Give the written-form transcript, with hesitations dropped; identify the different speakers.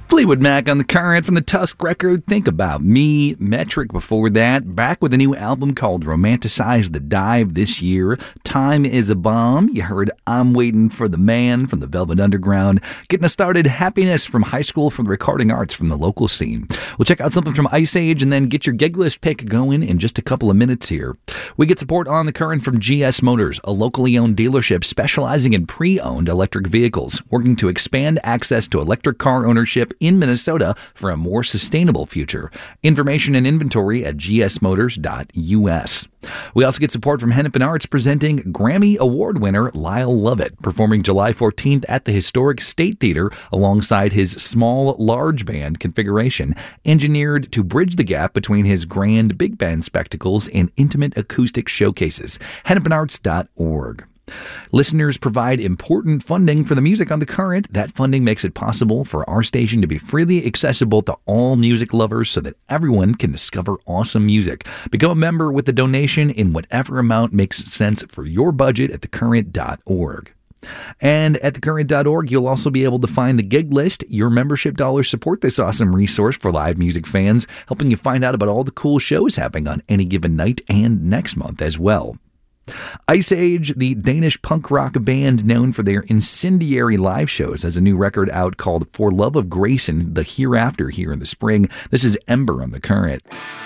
Speaker 1: Fleetwood Mac on the current from the Tusk record, Think About Me. Metric before that, back with a new album called Romanticize the Dive this year. Time is a Bomb. You heard I'm Waiting for the Man from the Velvet Underground. Getting us started, Happiness from High School from the Recording Arts from the local scene. We'll check out something from Ice Age and then get your gig list pick going in just a couple of minutes here. We get support on the current from GS Motors, a locally owned dealership specializing in pre-owned electric vehicles, working to expand access to electric car ownership in Minnesota for a more sustainable future. Information and inventory at gsmotors.us. We also get support from Hennepin Arts presenting Grammy Award winner Lyle Lovett, performing July 14th at the Historic State Theater alongside his small, large band configuration, engineered to bridge the gap between his grand big band spectacles and intimate acoustic showcases. hennepinarts.org. Listeners provide important funding for the music on the current. That funding makes it possible for our station to be freely accessible to all music lovers so that everyone can discover awesome music. Become a member with a donation in whatever amount makes sense for your budget at thecurrent.org. And at thecurrent.org, you'll also be able to find the gig list. Your membership dollars support this awesome resource for live music fans, helping you find out about all the cool shows happening on any given night and next month as well. Ice Age, the Danish punk rock band known for their incendiary live shows, has a new record out called For Love of Grace and the Hereafter here in the spring. This is Ember on the current.